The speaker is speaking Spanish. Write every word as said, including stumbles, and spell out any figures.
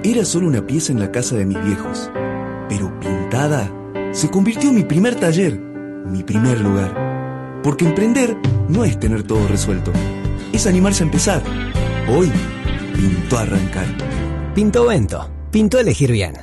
Era solo una pieza en la casa de mis viejos, pero pintada se convirtió en mi primer taller, mi primer lugar. Porque emprender no es tener todo resuelto, es animarse a empezar. Hoy pintó arrancar. Pinto Bento. Pintó elegir bien.